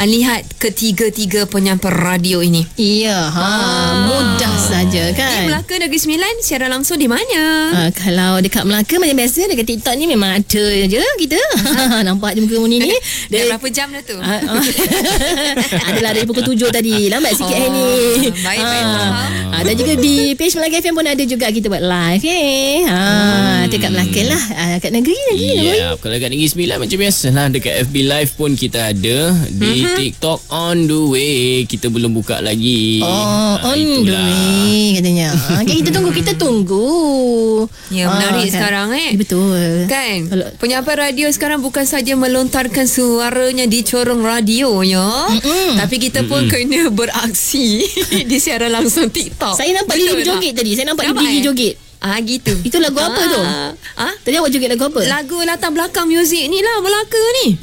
lihat ketiga-tiga penyampai radio ini? Ya, mudah saja kan. Melaka Negeri Sembilan siaran langsung di mana? Kalau dekat Melaka macam biasa, dekat TikTok ni memang ada je kita. Nampak je muka Muni ni. Dah berapa jam dah tu? Adalah dari pukul 7 tadi. Lambat sikit hari ni. Baik. Dan juga di page Melaka FM pun ada juga kita buat live. Dekat Melaka lah. Kat negeri. Ya, kalau dekat Negeri Sembilan macam biasa lah. Dekat FB Live pun kita ada. Di TikTok on the way. Kita belum buka lagi. On the way katanya. Kita tunggu. Ya, menarik sekarang Betul. Kan? Penyampai radio sekarang bukan saja melontarkan suaranya di corong radionya, tapi kita pun kena beraksi di siaran langsung TikTok. Saya nampak Lily berjoget tadi. Saya nampak Lily joget. Gitu. Itu lagu apa tu? Tadi awak joget lagu apa? Lagu latar belakang muzik ni lah, Melaka ni.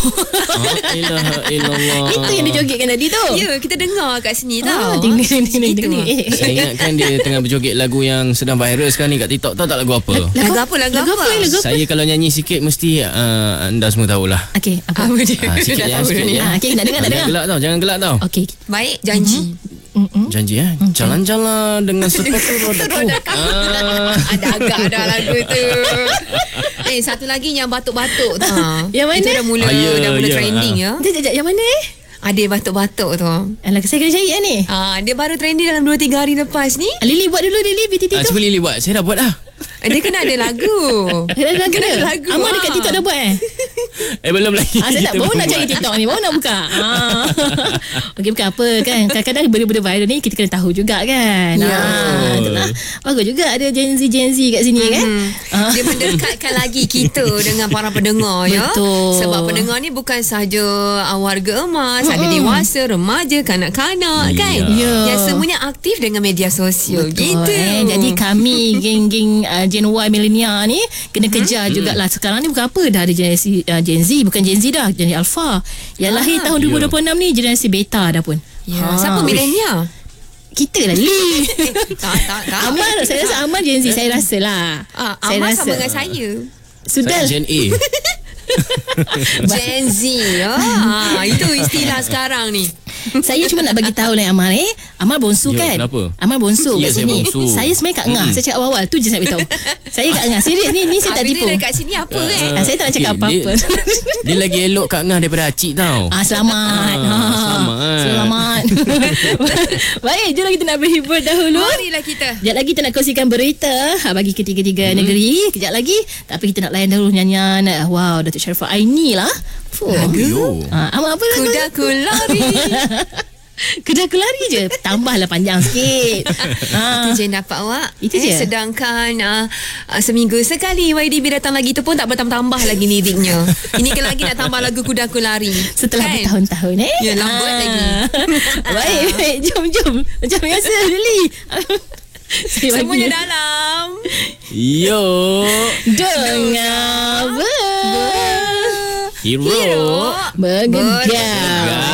Ilaha illallah. Itu yang dia jogetkan tadi tu. Ya, kita dengar kat sini tau. Ding. Saya ingatkan dia tengah berjoget lagu yang sedang viral sekarang ni kat TikTok. Tahu tak lagu apa? Lagu apa? Saya kalau nyanyi sikit mesti anda semua tahulah. Okey, apa dia? Sikit ya. Okey, nak dengar. Jangan gelak tau. Okey. Baik, janji. Janji jalan-jalan dengan sepatu roda. Ada agak dah lagu tu. Satu lagi yang batuk-batuk tu. Yang mana? Itu dah mula trending ya. Sekejap, yang mana Ada batuk-batuk tu. Alah, saya kena cari ni. Dia baru trending dalam 2-3 hari lepas ni. Lily buat dulu, Lily BTT tu. Cuba Lily buat. Saya dah buat dah. Dia kena ada lagu. Kena ada lagu. Amal dekat TikTok dah buat belum lagi. Saya baru nak cari TikTok ni, baru nak buka. Okey, bukan apa kan. Kadang-kadang benda-benda viral ni kita kena tahu juga kan. Itulah. Bagus juga ada Gen Z kat sini kan. Dia mendekatkan lagi kita dengan para pendengar ya. Betul. Sebab pendengar ni bukan sahaja warga emas, ada dewasa, remaja, kanak-kanak kan. Yang semuanya aktif dengan media sosial. Betul, gitu. Jadi kami geng-geng Gen Y millennial ni kena kejar jugalah. Sekarang ni bukan apa, dah ada generasi bukan Gen Z dah, generasi Alpha yang lahir tahun 2026 ni, generasi beta dah pun. Siapa millennial? Kita lah Lee. Tak. Amal, saya rasa Amal Gen Z, saya rasa lah. Amal sama dengan saya. Sudah. Saya Gen A. Gen Z. Itu istilah sekarang ni. Saya cuma nak bagi tahu lah Amal Amal bonsu kan. Kenapa? Amal bonsu Ya, kat saya sini. bonsu. Saya sebenarnya kat Ngah. Saya cakap awal-awal tu je saya beritahu. Saya kat Ngah. Serius ni saya tak tipu. Bila dekat sini apa Saya tak nak cakap apa-apa. Dia lagi elok kat Ngah daripada Acik tau. Selamat. Selamat. Baik, jom kita nak berhibur dahulu. Marilah kita. Sekejap lagi kita nak kongsikan berita bagi ketiga-tiga negeri. Sekejap lagi. Tapi kita nak layan dahulu nyanyian. Wow, Datuk Sharifah Aini lah. Amal apa lagu? Kuda ku lari. Kedah kelari je. Tambahlah panjang sikit. Itu je dapat awak. Itu je. Sedangkan seminggu sekali YDB datang lagi tu pun tak bertambah lagi liriknya. Ini kan lagi nak tambah lagu Kuda Ku Lari. Setelah bertahun-tahun Ya, lambat lagi. Baik. Jom. Macam biasa Lily. Semuanya dalam Yo. Dengar Hero. bergegar.